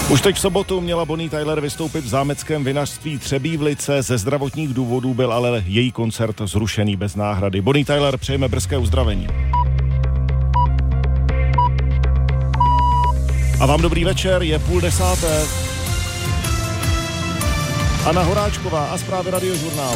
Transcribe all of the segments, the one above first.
Už teď v sobotu měla Bonnie Tyler vystoupit v zámeckém vinařství Třebívlice. Ze zdravotních důvodů byl ale její koncert zrušený bez náhrady. Bonnie Tyler, přejeme brzké uzdravení. A vám dobrý večer, je 9:30. Anna Horáčková a zprávy Radiožurnálu.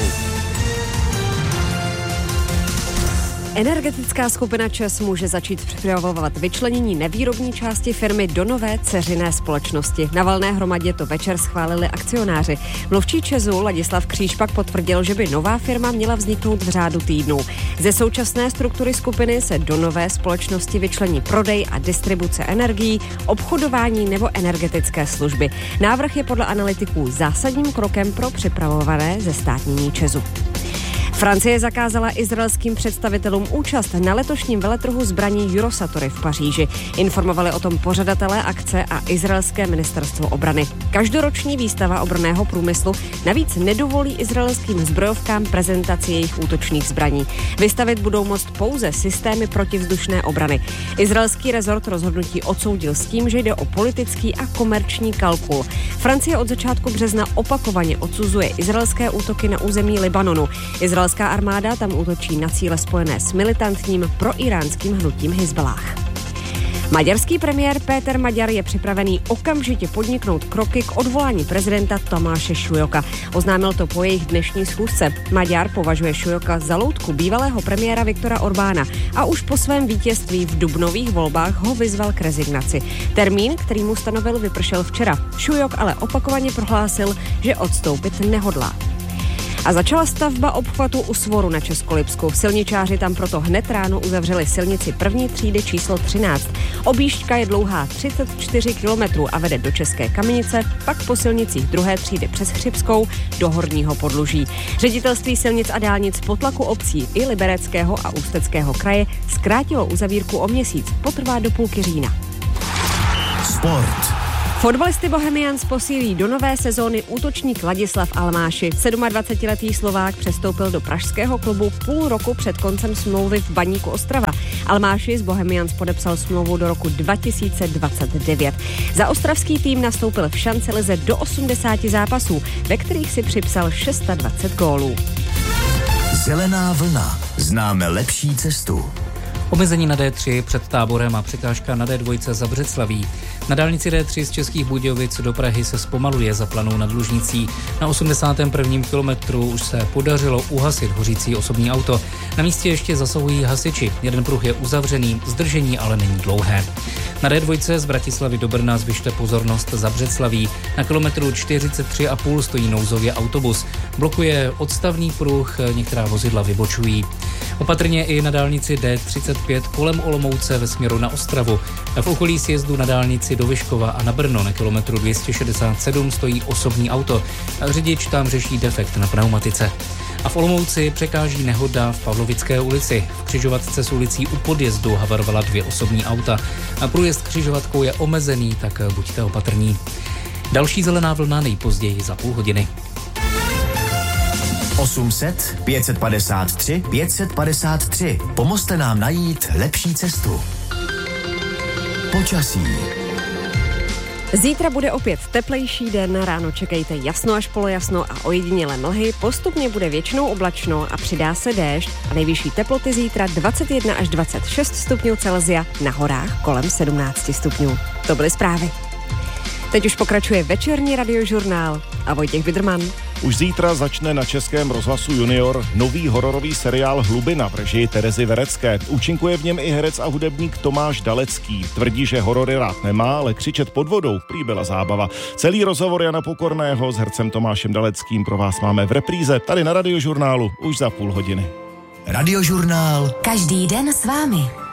Energetická skupina ČEZ může začít připravovat vyčlenění nevýrobní části firmy do nové dceřiné společnosti. Na valné hromadě to večer schválili akcionáři. Mluvčí ČEZu Ladislav Kříž pak potvrdil, že by nová firma měla vzniknout v řádu týdnů. Ze současné struktury skupiny se do nové společnosti vyčlení prodej a distribuce energií, obchodování nebo energetické služby. Návrh je podle analytiků zásadním krokem pro připravované zestátnění ČEZu. Francie zakázala izraelským představitelům účast na letošním veletrhu zbraní Eurosatory v Paříži. Informovali o tom pořadatelé akce a izraelské ministerstvo obrany. Každoroční výstava obranného průmyslu navíc nedovolí izraelským zbrojovkám prezentaci jejich útočných zbraní. Vystavit budou moct pouze systémy protivzdušné obrany. Izraelský rezort rozhodnutí odsoudil s tím, že jde o politický a komerční kalkul. Francie od začátku března opakovaně odsuzuje izraelské útoky na území Libanonu. Izraelská armáda tam útočí na cíle spojené s militantním proiránským hnutím Hizballáh. Maďarský premiér Péter Maďar je připravený okamžitě podniknout kroky k odvolání prezidenta Tomáše Šujoka. Oznámil to po jejich dnešní schůzce. Maďar považuje Šujoka za loutku bývalého premiéra Viktora Orbána a už po svém vítězství v dubnových volbách ho vyzval k rezignaci. Termín, který mu stanovil, vypršel včera. Šujok ale opakovaně prohlásil, že odstoupit nehodlá. A začala stavba obchvatu u Svoru na Českolipsku. Silničáři tam proto hned ráno uzavřeli silnici první třídy číslo 13. Objížďka je dlouhá 34 kilometrů a vede do České Kamenice, pak po silnicích druhé třídy přes Chřibskou do Horního Podluží. Ředitelství silnic a dálnic po tlaku obcí i Libereckého a Ústeckého kraje zkrátilo uzavírku o měsíc, potrvá do půlky října. Sport. Fotbalisty Bohemians posílí do nové sezóny útočník Ladislav Almáši. 27letý Slovák přestoupil do pražského klubu půl roku před koncem smlouvy v Baníku Ostrava. Almáši z Bohemians podepsal smlouvu do roku 2029. Za ostravský tým nastoupil v šancelize do 80 zápasů, ve kterých si připsal 26 gólů. Zelená vlna. Známe lepší cestu. Omezení na D3 před Táborem a překážka na D2 za Břeclaví. Na dálnici D3 z Českých Budějovic do Prahy se zpomaluje za Planou nad Lužnicí. Na 81. kilometru už se podařilo uhasit hořící osobní auto. Na místě ještě zasahují hasiči. Jeden pruh je uzavřený, zdržení ale není dlouhé. Na D2 z Bratislavy do Brna zvyšte pozornost za Břeclaví. Na kilometru 43,5 stojí nouzově autobus. Blokuje odstavný pruh, některá vozidla vybočují. Opatrně i na dálnici D35 kolem Olomouce ve směru na Ostravu. V okolí sjezdu na dálnici do Vyškova a na Brno na kilometru 267 stojí osobní auto. Řidič tam řeší defekt na pneumatice. A v Olomouci překáží nehoda v Pavlovické ulici. V křižovatce s ulicí u podjezdu havarovala 2 osobní auta. A průjezd křižovatkou je omezený, tak buďte opatrní. Další zelená vlna nejpozději za půl hodiny. 800 553 553. Pomozte nám najít lepší cestu. Počasí. Zítra bude opět teplejší den, ráno čekejte jasno až polojasno a ojedinělé mlhy, postupně bude většinou oblačno a přidá se déšť a nejvyšší teploty zítra 21 až 26 stupňů Celsia, na horách kolem 17 stupňů. To byly zprávy. Teď už pokračuje večerní Radiožurnál a Vojtěch Vidrman. Už zítra začne na Českém rozhlasu Junior nový hororový seriál Hlubina v režii Terezy Verecké. Účinkuje v něm i herec a hudebník Tomáš Dalecký. Tvrdí, že horory rád nemá, ale křičet pod vodou prý byla zábava. Celý rozhovor Jana Pokorného s hercem Tomášem Daleckým pro vás máme v repríze tady na Radiožurnálu už za půl hodiny. Radiožurnál. Každý den s vámi.